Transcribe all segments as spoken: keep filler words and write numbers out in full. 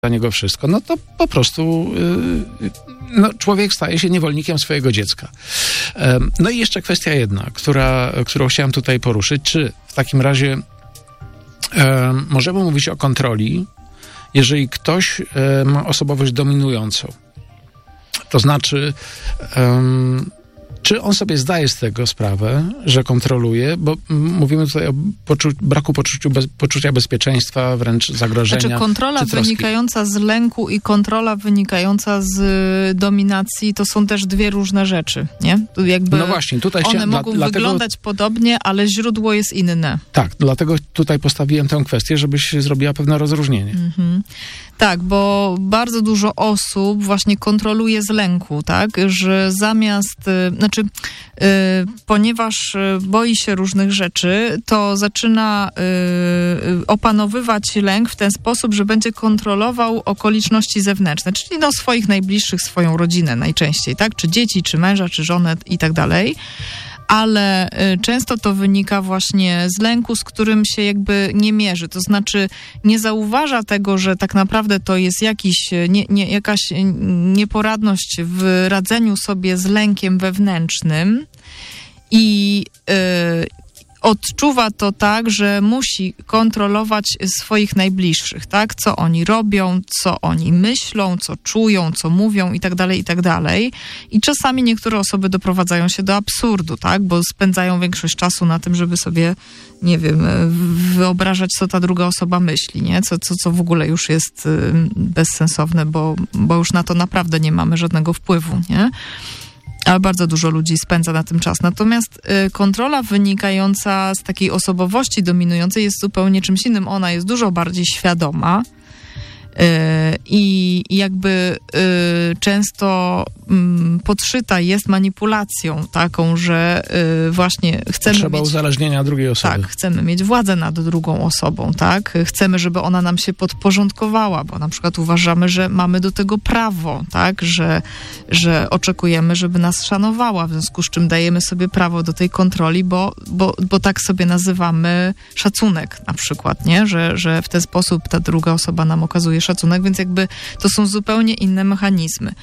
dla niego wszystko, no to po prostu yy, no, człowiek staje się niewolnikiem swojego dziecka. Yy, no i jeszcze kwestia jedna, która, którą chciałem tutaj poruszyć. Czy w takim razie yy, możemy mówić o kontroli, jeżeli ktoś yy, ma osobowość dominującą? To znaczy, yy, czy on sobie zdaje z tego sprawę, że kontroluje, bo mówimy tutaj o poczu- braku poczuciu bez- poczucia bezpieczeństwa, wręcz zagrożenia. Znaczy kontrola wynikająca z lęku i kontrola wynikająca z dominacji to są też dwie różne rzeczy, nie? Tu jakby no właśnie, tutaj one chciałem, mogą dla, wyglądać dlatego, podobnie, ale źródło jest inne. Tak, dlatego tutaj postawiłem tę kwestię, żebyś zrobiła pewne rozróżnienie. Mhm. Tak, bo bardzo dużo osób właśnie kontroluje z lęku, tak, że zamiast, znaczy, yy, ponieważ boi się różnych rzeczy, to zaczyna yy, opanowywać lęk w ten sposób, że będzie kontrolował okoliczności zewnętrzne, czyli no swoich najbliższych, swoją rodzinę najczęściej, tak, czy dzieci, czy męża, czy żonę i tak dalej. Ale często to wynika właśnie z lęku, z którym się jakby nie mierzy. To znaczy nie zauważa tego, że tak naprawdę to jest jakiś, nie, nie, jakaś nieporadność w radzeniu sobie z lękiem wewnętrznym i yy, odczuwa to tak, że musi kontrolować swoich najbliższych, tak? Co oni robią, co oni myślą, co czują, co mówią i tak dalej, i tak dalej. I czasami niektóre osoby doprowadzają się do absurdu, tak? Bo spędzają większość czasu na tym, żeby sobie, nie wiem, wyobrażać, co ta druga osoba myśli, nie? Co, co, co w ogóle już jest bezsensowne, bo, bo już na to naprawdę nie mamy żadnego wpływu, nie? Ale bardzo dużo ludzi spędza na tym czas. Natomiast y, kontrola wynikająca z takiej osobowości dominującej jest zupełnie czymś innym. Ona jest dużo bardziej świadoma y, i jakby y, często y, podszyta jest manipulacją taką, że y, właśnie chcemy Potrzeba mieć... uzależnienia drugiej osoby. Tak, chcemy mieć władzę nad drugą osobą, tak? Chcemy, żeby ona nam się podporządkowała, bo na przykład uważamy, że mamy do tego prawo, tak? Że, że oczekujemy, żeby nas szanowała, w związku z czym dajemy sobie prawo do tej kontroli, bo, bo, bo tak sobie nazywamy szacunek na przykład, nie? Że, że w ten sposób ta druga osoba nam okazuje szacunek, więc jakby to są zupełnie inne mechanizmy.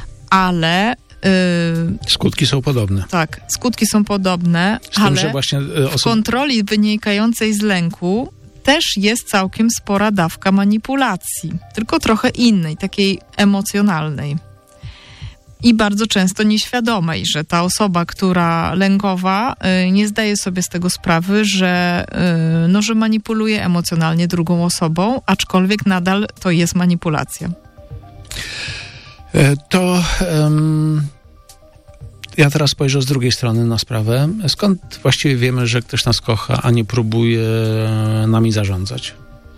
Ale Yy, skutki są podobne. Tak, skutki są podobne, z tym, ale że właśnie, y, osób... w kontroli wynikającej z lęku też jest całkiem spora dawka manipulacji, tylko trochę innej, takiej emocjonalnej. I bardzo często nieświadomej, że ta osoba, która lękowa, yy, nie zdaje sobie z tego sprawy, że, yy, no, że manipuluje emocjonalnie drugą osobą, aczkolwiek nadal to jest manipulacja. To um, ja teraz spojrzę z drugiej strony na sprawę. Skąd właściwie wiemy, że ktoś nas kocha, a nie próbuje nami zarządzać?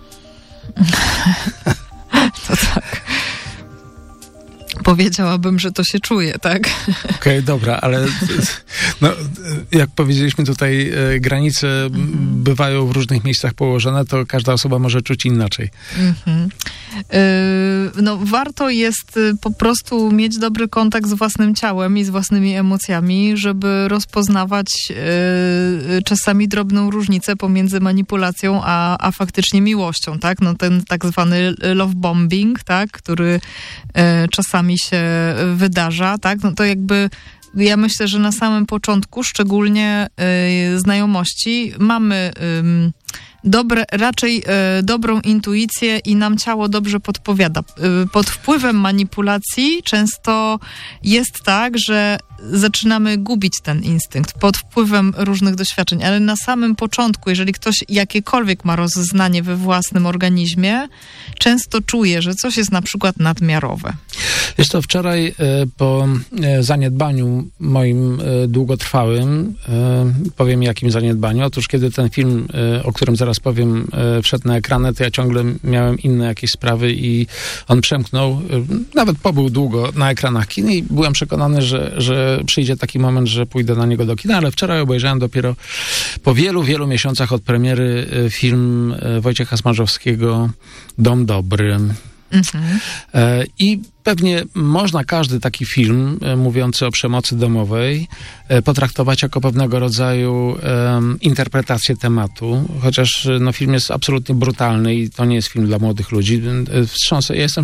To tak. Powiedziałabym, że to się czuje, tak? Okej, okay, dobra, ale no, jak powiedzieliśmy tutaj, e, granice mm-hmm. bywają w różnych miejscach położone, to każda osoba może czuć inaczej. Mm-hmm. Yy, no warto jest po prostu mieć dobry kontakt z własnym ciałem i z własnymi emocjami, żeby rozpoznawać yy, czasami drobną różnicę pomiędzy manipulacją a, a faktycznie miłością, tak? No ten tak zwany love bombing, tak? Który yy, czasami się wydarza, tak? No to jakby ja myślę, że na samym początku, szczególnie y, znajomości, mamy y, dobre, raczej y, dobrą intuicję i nam ciało dobrze podpowiada. Y, pod wpływem manipulacji często jest tak, że zaczynamy gubić ten instynkt pod wpływem różnych doświadczeń, ale na samym początku, jeżeli ktoś jakiekolwiek ma rozeznanie we własnym organizmie, często czuje, że coś jest na przykład nadmiarowe. Jest to wczoraj po zaniedbaniu moim długotrwałym, powiem jakim zaniedbaniu. Otóż kiedy ten film, o którym zaraz powiem, wszedł na ekrany, to ja ciągle miałem inne jakieś sprawy i on przemknął, nawet pobył długo na ekranach kin i byłem przekonany, że, że przyjdzie taki moment, że pójdę na niego do kina, ale wczoraj obejrzałem dopiero po wielu, wielu miesiącach od premiery film Wojciecha Smarzowskiego Dom Dobry. Mhm. E, I pewnie można każdy taki film e, mówiący o przemocy domowej e, potraktować jako pewnego rodzaju e, interpretację tematu, chociaż no, film jest absolutnie brutalny i to nie jest film dla młodych ludzi. E, wstrząsa, ja jestem